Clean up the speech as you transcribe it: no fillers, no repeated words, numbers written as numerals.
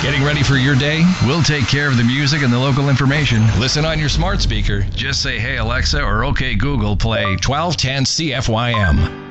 Getting ready for your day? We'll take care of the music and the local information. Listen on your smart speaker. Just say, "Hey Alexa," or "Okay Google, play 1210 CFYM."